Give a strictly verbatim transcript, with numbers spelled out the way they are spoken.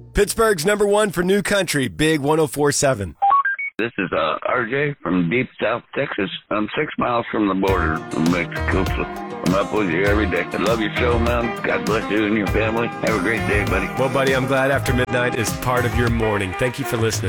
Pittsburgh's number one for new country, Big one oh four seven. This is uh, R J from deep South Texas. I'm six miles from the border of Mexico, so I'm up with you every day. I love your show, man. God bless you and your family. Have a great day, buddy. Well, buddy, I'm glad After Midnight is part of your morning. Thank you for listening.